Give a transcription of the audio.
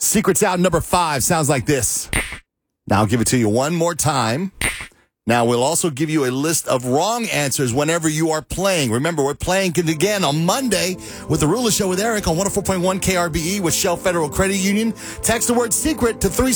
Secret sound number 5 sounds like this. Now I'll give it to you one more time. Now, we'll also give you a list of wrong answers whenever you are playing. Remember, we're playing again on Monday with The Ruler Show with Eric on 104.1 KRBE with Shell Federal Credit Union. Text the word secret to 3